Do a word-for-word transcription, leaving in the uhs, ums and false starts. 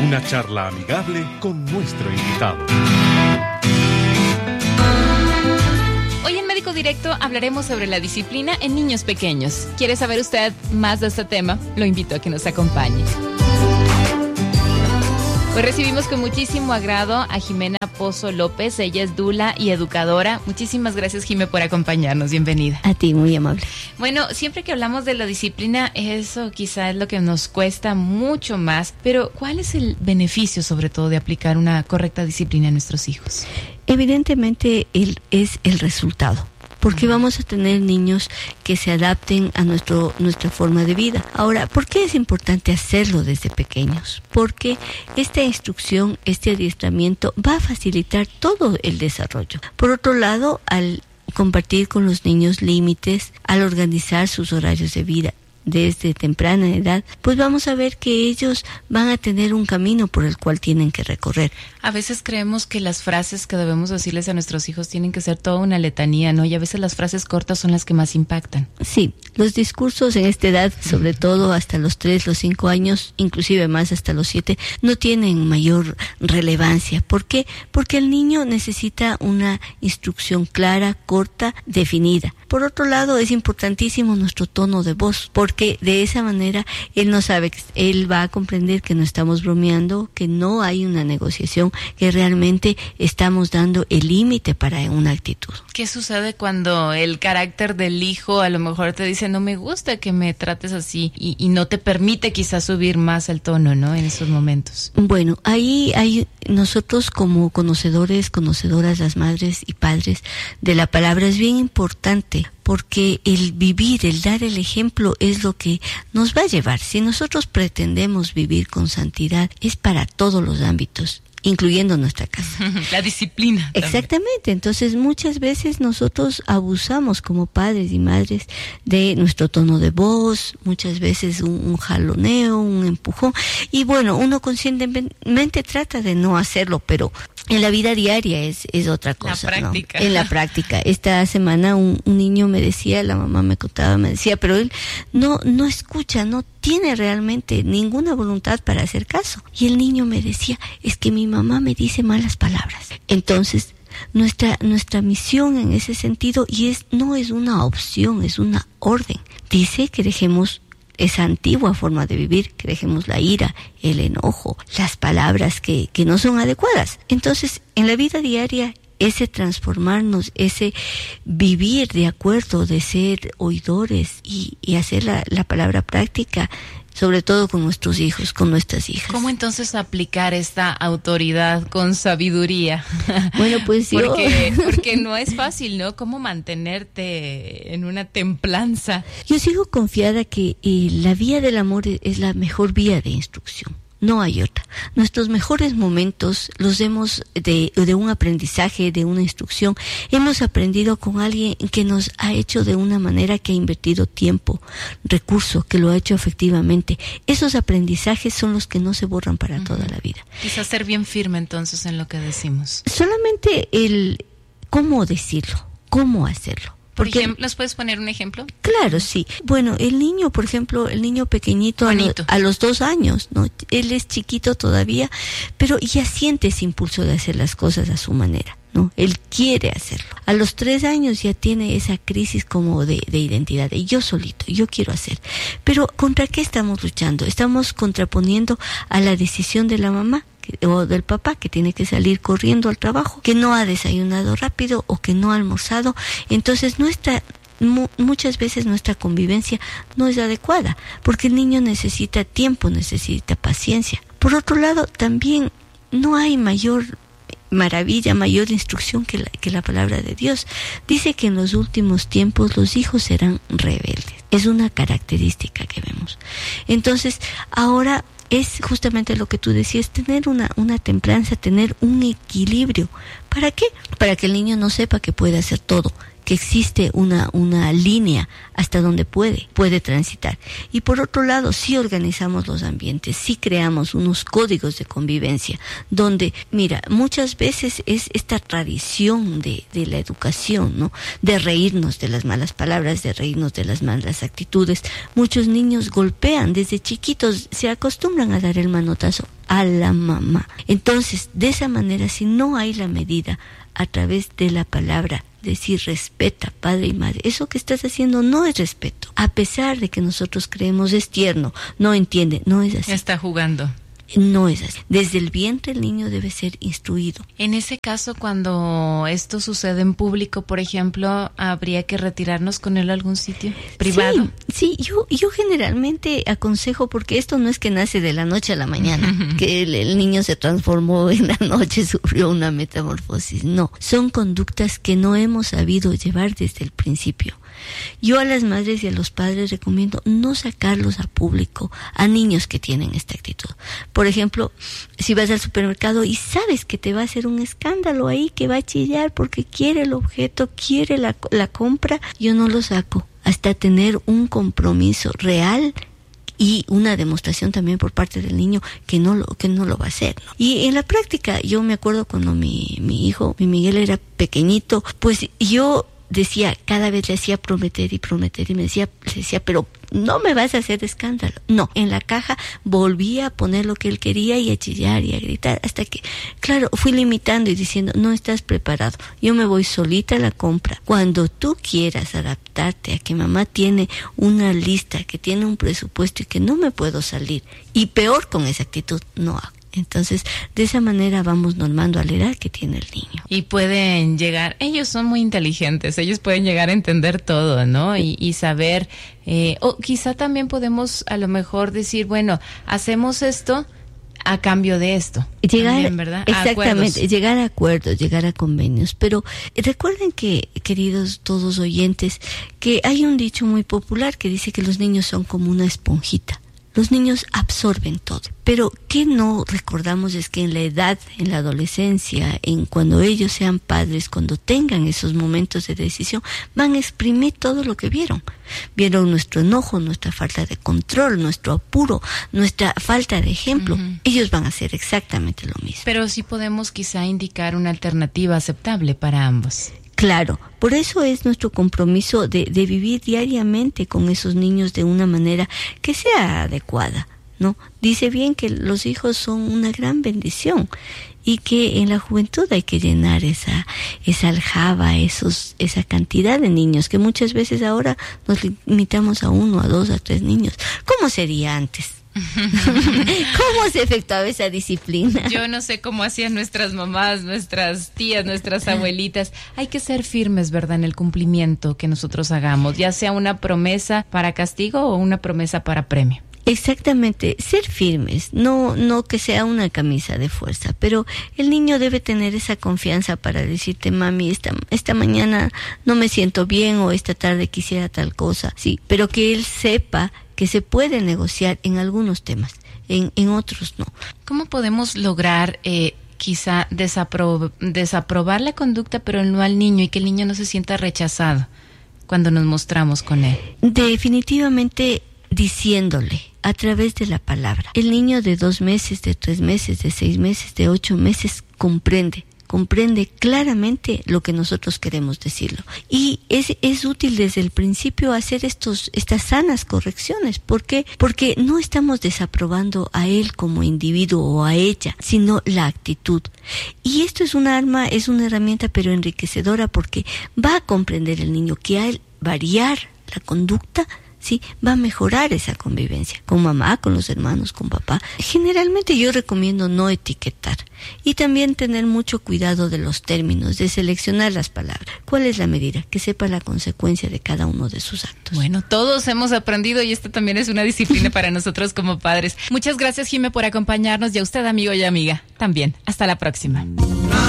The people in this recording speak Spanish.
Una charla amigable con nuestro invitado. Hoy en Médico Directo hablaremos sobre la disciplina en niños pequeños. ¿Quiere saber usted más de este tema? Lo invito a que nos acompañe. Hoy recibimos con muchísimo agrado a Jimena Pozo López. Ella es dula y educadora. Muchísimas gracias, Jime, por acompañarnos. Bienvenida. A ti, muy amable. Bueno, siempre que hablamos de la disciplina, eso quizá es lo que nos cuesta mucho más. Pero, ¿cuál es el beneficio, sobre todo, de aplicar una correcta disciplina a nuestros hijos? Evidentemente, el, es el resultado. Porque vamos a tener niños que se adapten a nuestro nuestra forma de vida. Ahora, ¿por qué es importante hacerlo desde pequeños? Porque esta instrucción, este adiestramiento va a facilitar todo el desarrollo. Por otro lado, al compartir con los niños límites, al organizar sus horarios de vida desde temprana edad, pues vamos a ver que ellos van a tener un camino por el cual tienen que recorrer. A veces creemos que las frases que debemos decirles a nuestros hijos tienen que ser toda una letanía, ¿no? Y a veces las frases cortas son las que más impactan. Sí, los discursos en esta edad, sobre todo hasta los tres, los cinco años, inclusive más hasta los siete, no tienen mayor relevancia. ¿Por qué? Porque el niño necesita una instrucción clara, corta, definida. Por otro lado, es importantísimo nuestro tono de voz, porque de esa manera él no sabe, él va a comprender que no estamos bromeando, que no hay una negociación, que realmente estamos dando el límite para una actitud. ¿Qué sucede cuando el carácter del hijo a lo mejor te dice no me gusta que me trates así y, y no te permite quizás subir más el tono, ¿no? En esos momentos. Bueno, ahí hay nosotros como conocedores, conocedoras, las madres y padres de la palabra, es bien importante. Porque el vivir, el dar el ejemplo es lo que nos va a llevar. Si nosotros pretendemos vivir con santidad, es para todos los ámbitos, incluyendo nuestra casa. La disciplina. Exactamente. También. Entonces, muchas veces nosotros abusamos como padres y madres de nuestro tono de voz, muchas veces un, un jaloneo, un empujón. Y bueno, uno conscientemente trata de no hacerlo, pero en la vida diaria es, es otra cosa. La práctica. ¿No? En la práctica. Esta semana un, un niño me decía, la mamá me contaba, me decía, pero él no, no escucha, no tiene realmente ninguna voluntad para hacer caso. Y el niño me decía, es que mi mamá me dice malas palabras. Entonces, nuestra, nuestra misión en ese sentido, y es, no es una opción, es una orden. Dice que dejemos esa antigua forma de vivir, que dejemos la ira, el enojo, las palabras que, que no son adecuadas. Entonces, en la vida diaria, ese transformarnos, ese vivir de acuerdo, de ser oidores y, y hacer la, la palabra práctica, sobre todo con nuestros hijos, con nuestras hijas. ¿Cómo entonces aplicar esta autoridad con sabiduría? Bueno, pues yo... Porque, porque no es fácil, ¿no? ¿Cómo mantenerte en una templanza? Yo sigo confiada que eh, la vía del amor es la mejor vía de instrucción. No hay otra. Nuestros mejores momentos los hemos de, de un aprendizaje, de una instrucción. Hemos aprendido con alguien que nos ha hecho de una manera que ha invertido tiempo, recursos, que lo ha hecho efectivamente. Esos aprendizajes son los que no se borran para uh-huh. toda la vida. Quizás ser bien firme entonces en lo que decimos. Solamente el cómo decirlo, cómo hacerlo. Por ejemplo, ¿nos puedes poner un ejemplo? Claro, sí. Bueno, el niño, por ejemplo, el niño pequeñito a, lo, a los dos años, ¿no? Él es chiquito todavía, pero ya siente ese impulso de hacer las cosas a su manera, ¿no? Él quiere hacerlo. A los tres años ya tiene esa crisis como de, de identidad, de yo solito, yo quiero hacer. Pero ¿contra qué estamos luchando? Estamos contraponiendo a la decisión de la mamá o del papá que tiene que salir corriendo al trabajo, que no ha desayunado rápido o que no ha almorzado. Entonces nuestra mu- muchas veces nuestra convivencia no es adecuada, porque el niño necesita tiempo, necesita paciencia. Por otro lado, también no hay mayor maravilla, mayor instrucción que la, que la palabra de Dios. Dice que en los últimos tiempos los hijos serán rebeldes. Es una característica que vemos. Entonces, ahora es justamente lo que tú decías, tener una, una templanza, tener un equilibrio. ¿Para qué? Para que el niño no sepa que puede hacer todo, que existe una, una línea hasta donde puede, puede transitar. Y por otro lado, sí organizamos los ambientes, sí creamos unos códigos de convivencia, donde, mira, muchas veces es esta tradición de, de la educación, ¿no? De reírnos de las malas palabras, de reírnos de las malas actitudes. Muchos niños golpean desde chiquitos, se acostumbran a dar el manotazo a la mamá. Entonces, de esa manera, si no hay la medida a través de la palabra, decir respeta padre y madre, eso que estás haciendo no es respeto, a pesar de que nosotros creemos es tierno, no entiende, no es así. Está jugando. No es así. Desde el vientre el niño debe ser instruido. En ese caso, cuando esto sucede en público, por ejemplo, ¿habría que retirarnos con él a algún sitio privado? Sí, sí, yo, yo generalmente aconsejo, porque esto no es que nace de la noche a la mañana, que el, el niño se transformó en la noche, sufrió una metamorfosis. No, son conductas que no hemos sabido llevar desde el principio. Yo a las madres y a los padres recomiendo no sacarlos a público a niños que tienen esta actitud. Por ejemplo, si vas al supermercado y sabes que te va a hacer un escándalo ahí, que va a chillar porque quiere el objeto, quiere la, la compra, yo no lo saco hasta tener un compromiso real y una demostración también por parte del niño que no lo que no lo va a hacer, ¿no? Y en la práctica, yo me acuerdo cuando mi, mi hijo, mi Miguel, era pequeñito, pues yo decía, cada vez le hacía prometer y prometer y me decía, le decía, pero no me vas a hacer escándalo. No, en la caja volvía a poner lo que él quería y a chillar y a gritar, hasta que, claro, fui limitando y diciendo, no estás preparado, yo me voy solita a la compra. Cuando tú quieras adaptarte a que mamá tiene una lista, que tiene un presupuesto y que no me puedo salir, y peor con esa actitud, no hago. Entonces, de esa manera vamos normando a la edad que tiene el niño. Y pueden llegar, ellos son muy inteligentes, ellos pueden llegar a entender todo, ¿no? Y, y saber, eh, o quizá también podemos a lo mejor decir, bueno, hacemos esto a cambio de esto. Llegar, también, ¿verdad? Exactamente, a llegar a acuerdos, llegar a convenios. Pero recuerden que, queridos todos oyentes, que hay un dicho muy popular que dice que los niños son como una esponjita. Los niños absorben todo, pero ¿qué no recordamos? Es que en la edad, en la adolescencia, en cuando ellos sean padres, cuando tengan esos momentos de decisión, van a exprimir todo lo que vieron. Vieron nuestro enojo, nuestra falta de control, nuestro apuro, nuestra falta de ejemplo. Uh-huh. Ellos van a hacer exactamente lo mismo. Pero sí podemos quizá indicar una alternativa aceptable para ambos. Claro, por eso es nuestro compromiso de, de vivir diariamente con esos niños de una manera que sea adecuada, ¿no? Dice bien que los hijos son una gran bendición y que en la juventud hay que llenar esa esa aljaba, esos esa cantidad de niños que muchas veces ahora nos limitamos a uno, a dos, a tres niños. ¿Cómo sería antes? ¿Cómo se efectuaba esa disciplina? Yo no sé cómo hacían nuestras mamás, nuestras tías, nuestras abuelitas. Hay que ser firmes, ¿verdad?, en el cumplimiento que nosotros hagamos, ya sea una promesa para castigo o una promesa para premio. Exactamente, ser firmes, no no que sea una camisa de fuerza, pero el niño debe tener esa confianza para decirte, mami, esta esta mañana no me siento bien o esta tarde quisiera tal cosa, sí, pero que él sepa que se puede negociar en algunos temas, en, en otros no. ¿Cómo podemos lograr eh, quizá desapro- desaprobar la conducta, pero no al niño, y que el niño no se sienta rechazado cuando nos mostramos con él? Definitivamente diciéndole a través de la palabra. El niño de dos meses, de tres meses, de seis meses, de ocho meses comprende. comprende claramente lo que nosotros queremos decirlo. Y es, es útil desde el principio hacer estos, estas sanas correcciones. ¿Por qué? Porque no estamos desaprobando a él como individuo o a ella, sino la actitud. Y esto es un arma, es una herramienta, pero enriquecedora, porque va a comprender el niño que al variar la conducta, sí, va a mejorar esa convivencia con mamá, con los hermanos, con papá. Generalmente yo recomiendo no etiquetar y también tener mucho cuidado de los términos, de seleccionar las palabras. ¿Cuál es la medida? Que sepa la consecuencia de cada uno de sus actos. Bueno, todos hemos aprendido y esto también es una disciplina para nosotros como padres. Muchas gracias, Jimé, por acompañarnos, y a usted, amigo y amiga, también. Hasta la próxima.